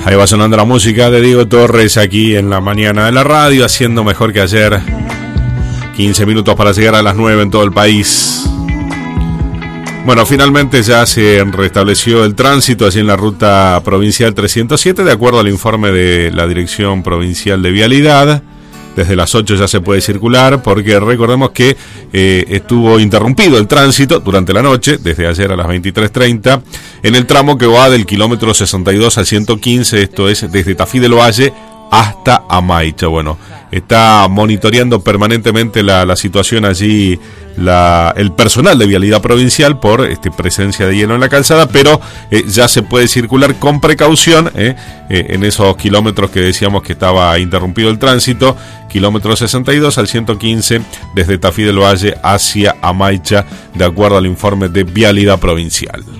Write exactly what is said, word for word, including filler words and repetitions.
Ahí va sonando la música de Diego Torres aquí en la mañana de la radio, haciendo mejor que ayer. quince minutos para llegar a las nueve en todo el país. Bueno, finalmente ya se restableció el tránsito así en la ruta provincial trescientos siete, de acuerdo al informe de la Dirección Provincial de Vialidad. Desde las ocho ya se puede circular, porque recordemos que eh, estuvo interrumpido el tránsito durante la noche, desde ayer a las veintitrés treinta, en el tramo que va del kilómetro sesenta y dos al ciento quince, esto es desde Tafí del Valle hasta Amaicha. Bueno, está monitoreando permanentemente la, la situación allí la, el personal de Vialidad Provincial por este, presencia de hielo en la calzada, pero eh, ya se puede circular con precaución eh, eh, en esos kilómetros que decíamos que estaba interrumpido el tránsito, kilómetro sesenta y dos al ciento quince desde Tafí del Valle hacia Amaicha, de acuerdo al informe de Vialidad Provincial.